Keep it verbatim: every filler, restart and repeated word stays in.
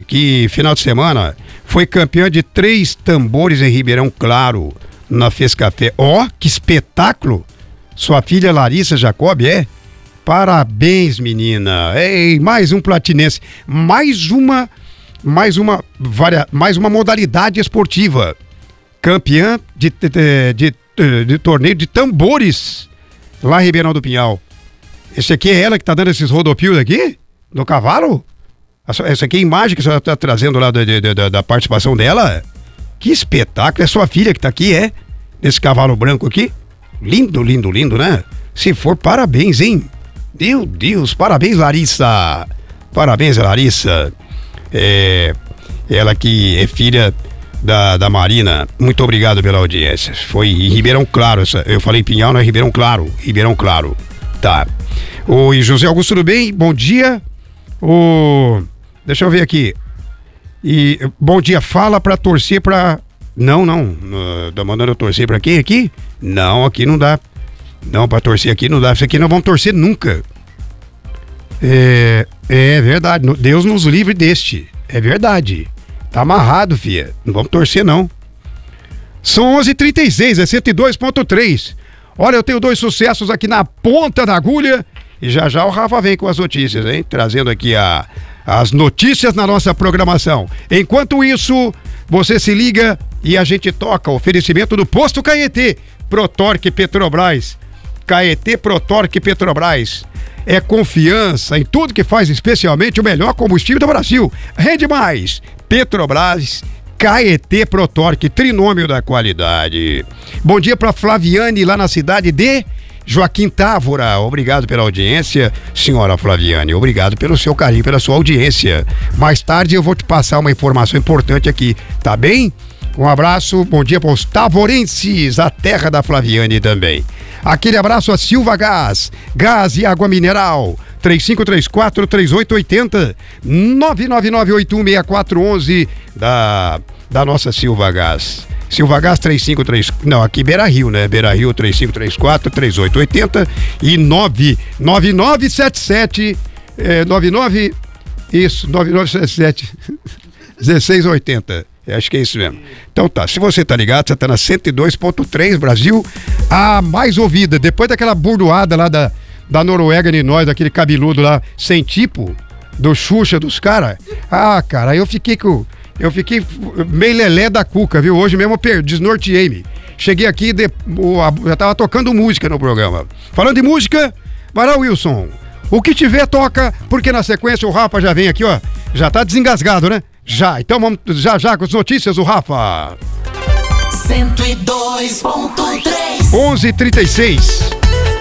que final de semana foi campeã de três tambores em Ribeirão Claro, na Fez Café. Ó, oh, que espetáculo! Sua filha Larissa Jacob, é? Parabéns, menina. Ei, mais um platinense. Mais uma, mais uma, varia, mais uma modalidade esportiva. Campeã de, de, de, de, de torneio de tambores lá em Ribeirão do Pinhal. Esse aqui é ela que tá dando esses rodopios aqui? Do cavalo? Essa aqui é a imagem que você está trazendo lá da, da, da participação dela? Que espetáculo! É sua filha que tá aqui, é? Nesse cavalo branco aqui? Lindo, lindo, lindo, né? Se for, parabéns, hein? Meu Deus, parabéns, Larissa! Parabéns, Larissa! É, ela que é filha da, da Marina. Muito obrigado pela audiência. Foi em Ribeirão Claro. Essa, eu falei Pinhal, não é Ribeirão Claro. Ribeirão Claro. Tá. Oi, José Augusto, tudo bem? Bom dia. O... Deixa eu ver aqui. E, bom dia, fala pra torcer pra... Não, não. Uh, tá mandando eu torcer pra quem aqui? Não, aqui não dá. Não, pra torcer aqui não dá. Isso aqui não vamos torcer nunca. É, é verdade. Deus nos livre deste. É verdade. Tá amarrado, filha. Não vamos torcer, não. São onze e trinta e seis, é cento e dois ponto três. Olha, eu tenho dois sucessos aqui na ponta da agulha. E já já o Rafa vem com as notícias, hein? Trazendo aqui a, as notícias na nossa programação. Enquanto isso, você se liga e a gente toca. Oferecimento do Posto Caetê. Protorque Petrobras. Caetê, Protorque Petrobras. É confiança em tudo que faz, especialmente o melhor combustível do Brasil. Rende mais. Petrobras, Caetê, Protorque, trinômio da qualidade. Bom dia para Flaviane lá na cidade de Joaquim Távora. Obrigado pela audiência, senhora Flaviane. Obrigado pelo seu carinho, pela sua audiência. Mais tarde eu vou te passar uma informação importante aqui, tá bem? Um abraço, bom dia para os tavorenses, a terra da Flaviane também. Aquele abraço a Silva Gás, gás e água mineral. três cinco três quatro, três oito oito zero, nove nove nove oito um seis quatro um um da, da nossa Silva Gás. Silva Gás três cinco três, não, aqui Beira Rio, né? Beira Rio três cinco três quatro, três oito oito zero e nove nove nove sete sete, é, nove nove, isso, nove nove sete sete, um seis oito zero. Acho que é isso mesmo. Então tá, se você tá ligado, você tá na cento e dois ponto três Brasil, a mais ouvida. Depois daquela burdoada lá da, da Noruega de nós, daquele cabeludo lá, sem tipo, do Xuxa dos caras. Ah, cara, eu fiquei com... Eu fiquei meio lelé da cuca, viu? Hoje mesmo eu perdi, desnorteei-me. Cheguei aqui, de, o, a, já tava tocando música no programa. Falando de música, vai lá, Wilson. O que tiver, toca, porque na sequência o Rafa já vem aqui, ó. Já tá desengasgado, né? Já, então vamos já já com as notícias, o Rafa. cento e dois ponto três onze e trinta e seis.